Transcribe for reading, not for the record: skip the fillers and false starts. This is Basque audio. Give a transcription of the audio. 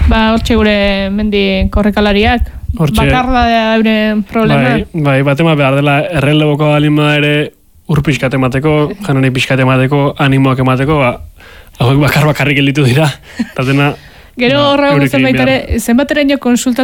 Hortxe gure mendi korrekalariak. Bakarra da euren problema. Bai, batema behar dela erreleboko alima ere urpiskat emateko, janoni piskat emateko, animoak emateko, hauek bakarrik elitu dira. Gero horregun zenbateraino konsulta